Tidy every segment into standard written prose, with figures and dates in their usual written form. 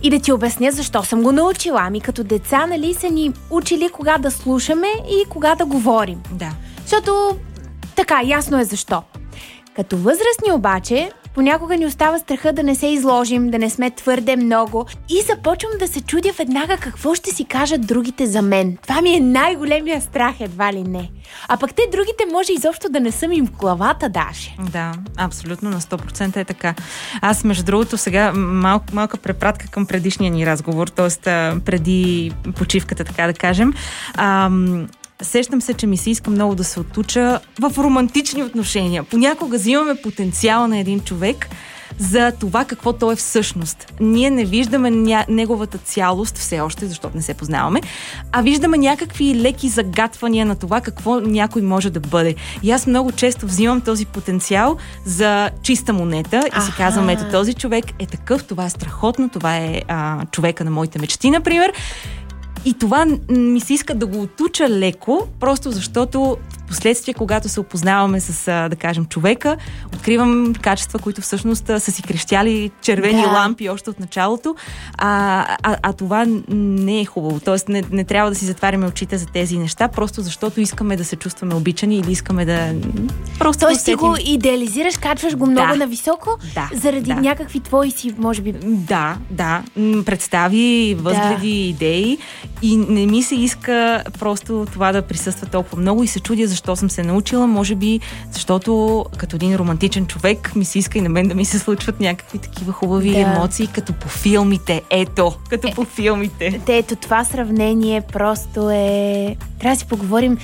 И да ти обясня защо съм го научила. Ами като деца, нали, са ни учили кога да слушаме и кога да говорим. Да. Защото така, ясно е защо. Като възрастни обаче, понякога ни остава страха да не се изложим, да не сме твърде много и започвам да се чудя веднага какво ще си кажат другите за мен. Това ми е най-големия страх, едва ли не. А пък те другите може изобщо да не съм им в главата даже. Да, абсолютно на 100% е така. Аз, между другото, сега малка препратка към предишния ни разговор, т.е. преди почивката, така да кажем. Сещам се, че ми се иска много да се отуча в романтични отношения. Понякога взимаме потенциала на един човек за това какво той е всъщност. Ние не виждаме неговата цялост все още, защото не се познаваме, а виждаме някакви леки загатвания на това какво някой може да бъде. И аз много често взимам този потенциал за чиста монета и си казвам, ето този човек е такъв, това е страхотно, това е човека на моите мечти, например. И това ми се иска да го отуча леко, просто защото в последствие, когато се опознаваме с, да кажем, човека, откривам качества, които всъщност са си крещяли червени лампи още от началото, а това не е хубаво. Тоест не трябва да си затваряме очите за тези неща, просто защото искаме да се чувстваме обичани или искаме да... Тоест ти го идеализираш, качваш го много нависоко, заради някакви твои си, може би... Да. Представи, възгледи, идеи и не ми се иска просто това да присъства толкова много и се чудя защо съм се научила, може би защото като един романтичен човек ми се иска и на мен да ми се случват някакви такива хубави емоции, като по филмите. Като по филмите. Ето това сравнение просто е... Трябва да си поговорим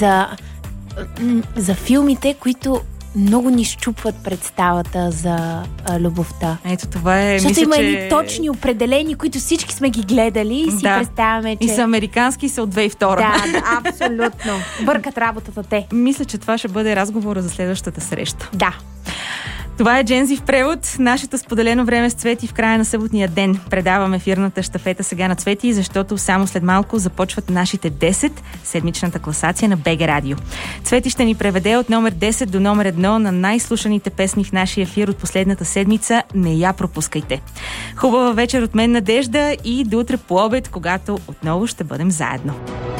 за филмите, които много ни щупват представата за любовта. Ето това е... Защото има едни точни определени, които всички сме ги гледали и си представяме, че... И са американски и са от 2002. Да, абсолютно. Бъркат работата те. Мисля, че това ще бъде разговора за следващата среща. Да. Това е Джензи в превод. Нашето споделено време с Цвети в края на съботния ден. Предавам ефирната щафета сега на Цвети, защото само след малко започват нашите 10, седмичната класация на БГ Радио. Цвети ще ни преведе от номер 10 до номер 1 на най-слушаните песни в нашия ефир от последната седмица. Не я пропускайте. Хубава вечер от мен, Надежда, и до утре по обед, когато отново ще бъдем заедно.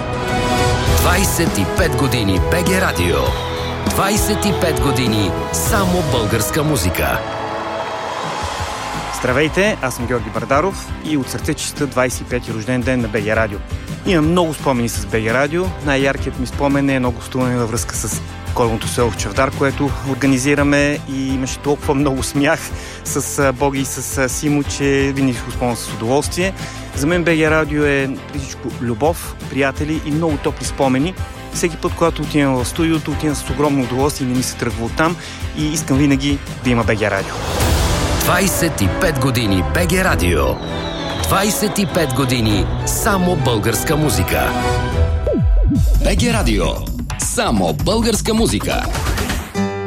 25 години БГ Радио. 25 години само българска музика. Здравейте, аз съм Георги Бардаров и от сърце честита 25-ти рожден ден на БГ Радио. Имам много спомени с БГ Радио. Най-яркият ми спомен е едно гостуване във връзка с Коледното село в Чавдар, което организираме и имаше толкова много смях с Боги и с Симо, че винаги го спомням с удоволствие. За мен БГ Радио е всичко любов, приятели и много топли спомени. Всеки път, когато отивам в студиото, отивам с огромно удоволствие и не ми се тръгва оттам и искам винаги да има БГ Радио. 25 години БГ Радио. 25 години само българска музика. БГ Радио. Само българска музика.